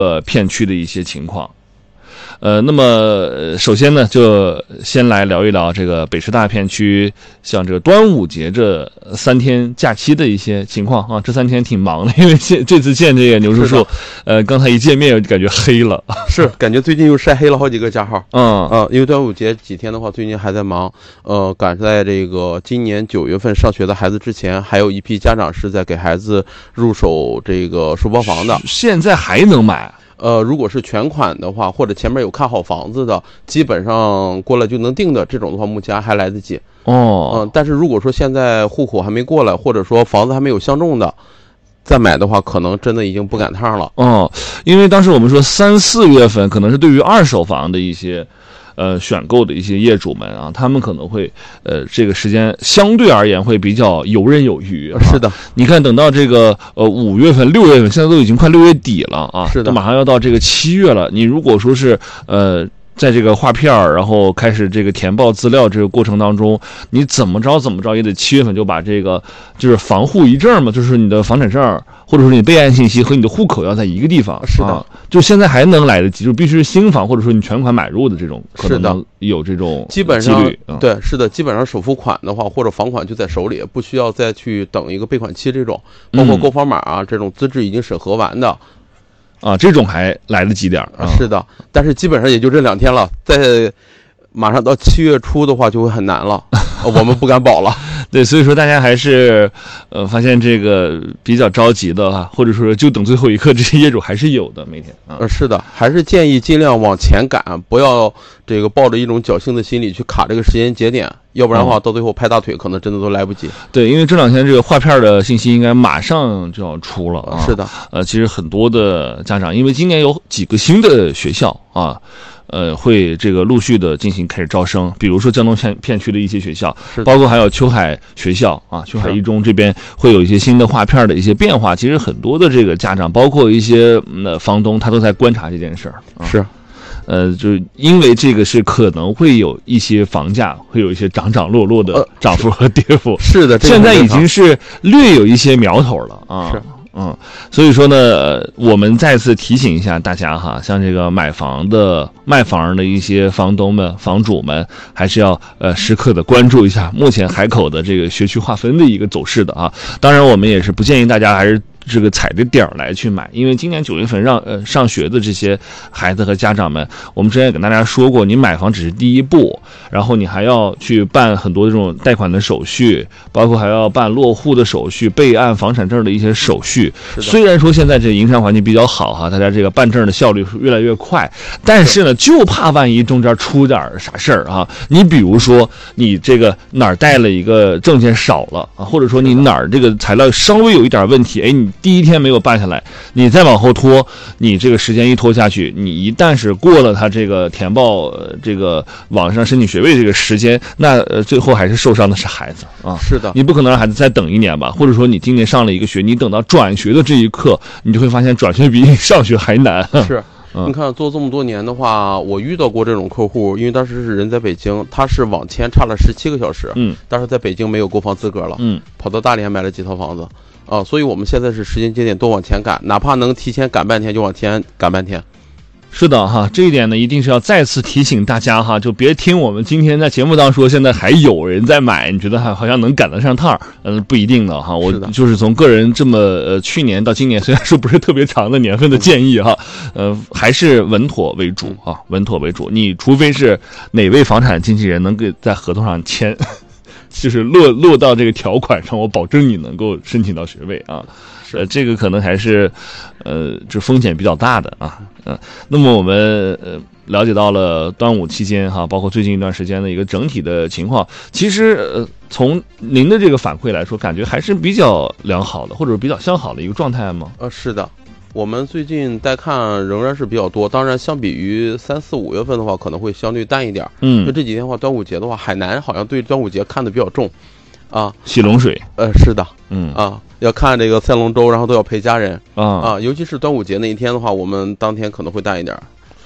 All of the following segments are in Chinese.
片区的一些情况。那么首先呢，就先来聊一聊这个北师大片区，像这个端午节这3天假期的一些情况啊。这3天挺忙的，因为这次见这个牛叔叔，刚才一见面感觉黑了， 是感觉最近又晒黑了好几个加号。因为端午节几天的话，最近还在忙。赶在这个今年9月份上学的孩子之前，还有一批家长是在给孩子入手这个书包房的。 现在还能买？ 如果是全款的话，或者前面有看好房子的，基本上过来就能定的这种的话，目前还来得及。但是如果说现在户口还没过来，或者说房子还没有相中的，再买的话，可能真的已经不赶趟了。 因为当时我们说3、4月份可能是对于二手房的一些选购的一些业主们啊，他们可能会这个时间相对而言会比较游刃有余。 是的， 你看等到这个5月份、6月份，现在都已经快6月底了啊， 是的， 马上要到这个7月了。你如果说是在这个划片然后开始这个填报资料这个过程当中，你怎么着也得7月份就把这个就是房户一证嘛，就是你的房产证或者说你备案信息和你的户口要在一个地方。 是的， 就现在还能来得及，就必须是新房或者说你全款买入的这种，可能有这种基本上对，是的，基本上首付款的话或者房款就在手里，不需要再去等一个备款期这种，包括购房码啊这种资质已经审核完的。 这种还来得及点是的，但是基本上也就这2天了，在马上到7月初的话就会很难了，我们不敢保了。 对，所以说大家还是发现这个比较着急的哈，或者说就等最后一刻，这些业主还是有的每天。 是的，还是建议尽量往前赶，不要这个抱着一种侥幸的心理去卡这个时间节点，要不然的话到最后拍大腿可能真的都来不及。 对，因为这2天这个划片的信息应该马上就要出了是的， 其实很多的家长，因为今年有几个新的学校啊。会这个陆续的进行开始招生，比如说江东片区的一些学校，包括还有秋海学校啊，秋海一中这边会有一些新的划片的一些变化。其实很多的这个家长，包括一些房东，他都在观察这件事儿。 是， 就因为这个是可能会有一些房价会有一些涨落的涨幅和跌幅。 是的， 现在已经是略有一些苗头了啊。 是。 所以说呢，我们再次提醒一下大家哈，像这个买房的、卖房的一些房东们、房主们，还是要时刻的关注一下目前海口的这个学区划分的一个走势的啊。当然，我们也是不建议大家还是这个踩着点儿来去买，因为今年9月份让上学的这些孩子和家长们，我们之前也跟大家说过，你买房只是第一步，然后你还要去办很多这种贷款的手续，包括还要办落户的手续、备案房产证的一些手续。虽然说现在这营商环境比较好哈，大家这个办证的效率是越来越快，但是呢，就怕万一中间出点啥事儿啊。你比如说，你这个哪儿带了一个证件少了啊，或者说你哪儿这个材料稍微有一点问题，你第一天没有办下来，你再往后拖，你这个时间一拖下去，你一旦是过了他这个填报这个网上申请学位这个时间，那最后还是受伤的是孩子啊。 是的， 你不可能让孩子再等1年吧？或者说你今年上了一个学，你等到转学的这一刻，你就会发现转学比你上学还难。 是。你看做这么多年的话，我遇到过这种客户，因为当时是人在北京，他是往前差了17个小时，但是在北京没有购房资格了，跑到大连买了几套房子啊，所以我们现在是时间节点都往前赶，哪怕能提前赶半天就往前赶半天。 是的哈，这一点呢，一定是要再次提醒大家哈，就别听我们今天在节目当中说现在还有人在买，你觉得好像能赶得上趟，不一定的哈。我就是从个人这么去年到今年，虽然说不是特别长的年份的建议哈，还是稳妥为主啊，稳妥为主。你除非是哪位房产经纪人能给在合同上签。就是落到这个条款上，我保证你能够申请到学位啊。这个可能还是这风险比较大的啊。那么我们了解到了端午期间哈，包括最近一段时间的一个整体的情况，其实从您的这个反馈来说，感觉还是比较良好的，或者比较向好的一个状态吗？ 是的。我们最近带看仍然是比较多，当然相比于3、4、5月份的话，可能会相对淡一点。就这几天的话，端午节的话，海南好像对端午节看的比较重，啊， 洗龙水， 是的，要看这个赛龙舟，然后都要陪家人，尤其是端午节那一天的话，我们当天可能会淡一点。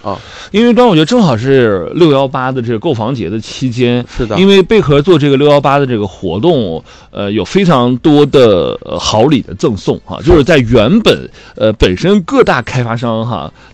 啊， 因为端午节正好是618的这个购房节的期间， 是的。 因为贝壳做这个618的这个活动，有非常多的好礼的赠送哈，就是在原本本身各大开发商哈。